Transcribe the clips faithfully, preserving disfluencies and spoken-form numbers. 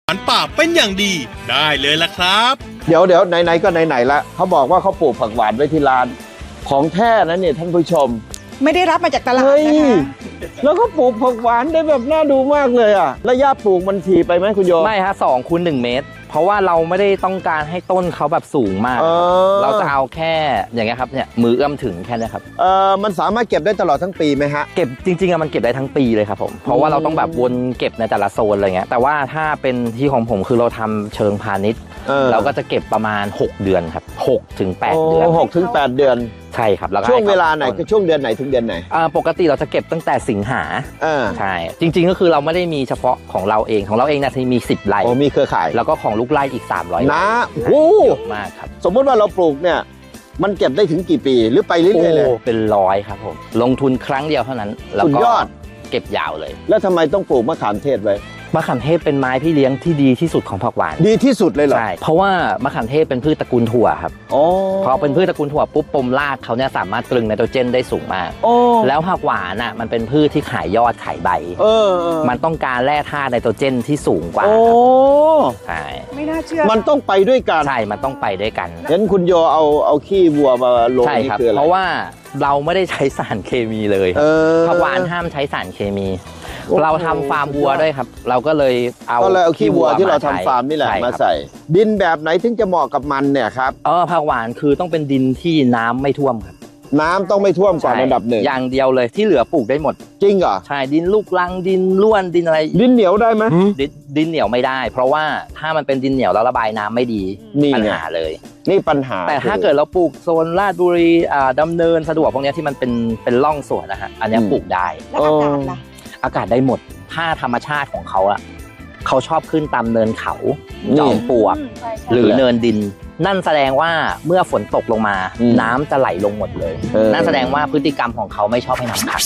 อาหารป่าเป็นอย่างดีได้เลยล่ะครับเดี๋ยวเดี๋ยวไหนๆก็ไหนๆละเขาบอกว่าเขาปลูกผักหวานไว้ที่ร้านของแท้นะเนี่ยท่านผู้ชมไม่ได้รับมาจากตลาดเฮ้ยนะคะแล้วก็ปลูกผักหวานได้แบบน่าดูมากเลยอ่ะระยะปลูกมันถี่ไปไหมคุณโยไม่ฮะสองคูณหนึ่งเมตร เพราะว่าเราไม่ได้ต้องการให้ต้นเขาแบบสูงมากเออเราจะเอาแค่อย่างเงี้ยครับเนี่ยมือเอื้อมถึงแค่เนี้ยครับเออมันสามารถเก็บได้ตลอดทั้งปีไหมฮะเก็บจริงๆอะมันเก็บได้ทั้งปีเลยครับผมเพราะว่าเราต้องแบบวนเก็บในแต่ละโซนอะไรเงี้ยแต่ว่าถ้าเป็นที่ของผมคือเราทำเชิงพาณิชย์เออเราก็จะเก็บประมาณหกเดือนครับหกถึงแปดเดือนโอ้หกถึงแปดเดือนใช่ครับแล้วก็ช่วงให้ขเวลาไหนคือช่วงเดือนไหนถึงเดือนไหนอ่าปกติเราจะเก็บตั้งแต่สิงหาเออใช่จริงๆก็คือเราไม่ได้มีเฉพาะของเราเองของเราเองนะที่มีสิบไร่โอ้มีเครือข่ายแล้วก็ของลูกไร่อีกสามร้อยนะโอ้โอ้เยอะมากครับสมมติว่าเราปลูกเนี่ยมันเก็บได้ถึงกี่ปีหรือไปเรื่โอ้อยๆเลยเป็นร้อยครับผมลงทุนครั้งเดียวเท่านั้นแล้วสุดก็ยอดเก็บยาวเลยแล้วทำไมต้องปลูกมะขามเทศไว้มะขามเทศเป็นไม้พี่เลี้ยงที่ดีที่สุดของผักหวานดีที่สุดเลยเหรอใช่เพราะว่ามะขามเทศเป็นพืชตระกูลถั่วครับอ๋อพอเป็นพืชตระกูลถั่วปุ๊บปมรากเขาเนี่ยสามารถตรึงไนโตรเจนได้สูงมากโอ้แล้วผักหวานอ่ะมันเป็นพืชที่ขายยอดขายใบเออเออมันต้องการแร่ธาตุไนโตรเจนที่สูงกว่าโอ้ใช่ไม่น่าเชื่อมันต้องไปด้วยกันใช่มันต้องไปด้วยกันเห็นคุณโยเอาเอาขี้วัวมาลงใช่นี่ครับคืออะไรเพราะว่าเราไม่ได้ใช้สารเคมีเลยเออผักหวานห้ามใช้สารเคมีโอ้โหเราทำฟาร์มวัวด้วยครับ เราก็เลยเอาก็เลยเอาขี้วัวที่เราทำใช้ฟาร์มนี่แหละช่มาครับใส่ ดินแบบไหนถึงจะเหมาะกับมันเนี่ยครับเออผักหวานคือต้องเป็นดินที่น้ำไม่ท่วมครับน้ำต้องไม่ท่วมก่อนใช่อันดับหนึ่งอย่างเดียวเลยที่เหลือปลูกได้หมดจริงเหรอใช่ดินลูกรังดินล้วนดินอะไรดินเหนียวได้ไหมดินดินเหนียวไม่ได้ เพราะว่าถ้ามันเป็นดินเหนียวแล้วระบายน้ำไม่ดีนี่ปัญไงหาเลยนี่ปัญหาแต่ถ้าคือเกิดเราปลูกโซนลาดบุรีอ่าดำเนินสะดวกพวกเนี้ยที่มันเป็นเป็นร่องสวนนะฮะอันเนี้ยอืมปลูกได้แล้วอากาศล่ะอากาศได้หมดถ้าธรรมชาติของเขาอะเขาชอบขึ้นตามเนินเขานี่จอมปลวกอืมใช่ใช่หรือเนินดิน นั่นแสดงว่าเมื่อฝนตกลงมาอืมน้ำจะไหลลงหมดเลยเออนั่นแสดงว่าพฤติกรรมของเขาไม่ชอบให้น้ำขัง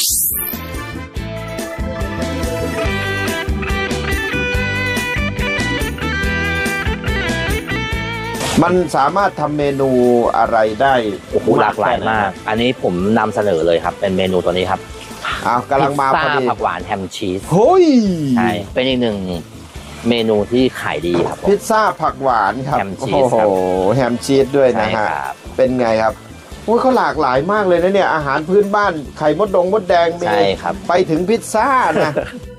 มันสามารถทำเมนูอะไรได้โอ้โหหลากหลายมาก อันนี้ผมนำเสนอเลยครับ เป็นเมนูตัวนี้ครับอ้าวกำลังมาพอพิซซ่าดีผักหวานแฮมชีสเฮ้ยใช่เป็นอีกหนึ่งเมนูที่ขายดีครับผมพิซซ่าผักหวานครับแฮมชีสโอ้โหครับแฮมชีสด้วยนะใช่ฮะครับเป็นไงครับโอ้ยเขาหลากหลายมากเลยนะเนี่ยอาหารพื้นบ้านไข่มดดงมดแดงมีใช่ครับไปถึงพิซซ่านะ